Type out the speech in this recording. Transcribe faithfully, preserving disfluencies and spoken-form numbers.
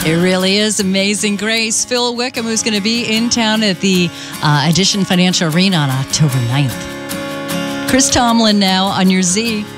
It really is Amazing Grace. Phil Wickham, who's going to be in town at the uh, Edition Financial Arena on October ninth. Chris Tomlin now on your Z.